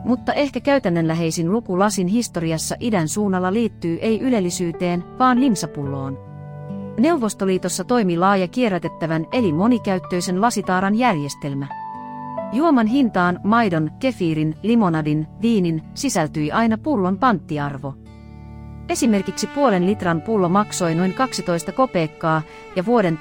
mutta ehkä käytännönläheisin luku lasin historiassa idän suunnalla liittyy ei ylellisyyteen, vaan limsapulloon. Neuvostoliitossa toimi laaja kierrätettävän eli monikäyttöisen lasitaaran järjestelmä. Juoman hintaan maidon, kefiirin, limonadin, viinin sisältyi aina pullon panttiarvo. Esimerkiksi puolen litran pullo maksoi noin 12 kopeekkaa ja vuoden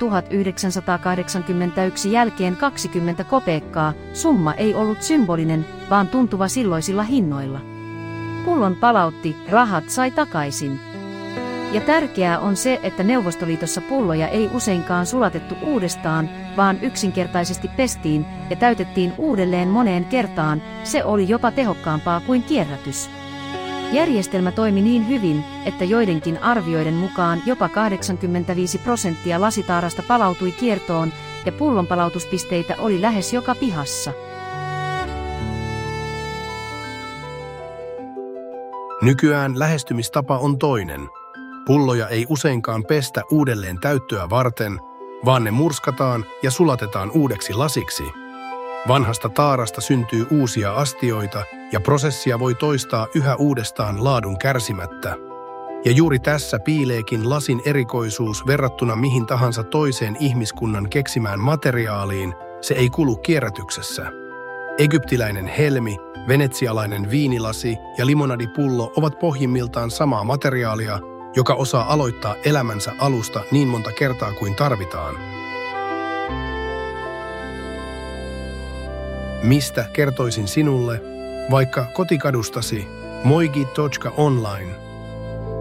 1981 jälkeen 20 kopeekkaa. Summa ei ollut symbolinen, vaan tuntuva silloisilla hinnoilla. Pullon palautti, rahat sai takaisin. Ja tärkeää on se, että Neuvostoliitossa pulloja ei useinkaan sulatettu uudestaan, vaan yksinkertaisesti pestiin ja täytettiin uudelleen moneen kertaan. Se oli jopa tehokkaampaa kuin kierrätys. Järjestelmä toimi niin hyvin, että joidenkin arvioiden mukaan jopa 85% lasitaarasta palautui kiertoon ja pullonpalautuspisteitä oli lähes joka pihassa. Nykyään lähestymistapa on toinen. Pulloja ei useinkaan pestä uudelleen täyttöä varten, vaan ne murskataan ja sulatetaan uudeksi lasiksi. Vanhasta taarasta syntyy uusia astioita ja prosessia voi toistaa yhä uudestaan laadun kärsimättä. Ja juuri tässä piileekin lasin erikoisuus verrattuna mihin tahansa toiseen ihmiskunnan keksimään materiaaliin, se ei kulu kierrätyksessä. Egyptiläinen helmi, venetsialainen viinilasi ja limonadipullo ovat pohjimmiltaan samaa materiaalia, joka osaa aloittaa elämänsä alusta niin monta kertaa kuin tarvitaan. Mistä kertoisin sinulle, vaikka kotikadustasi, moigi.online.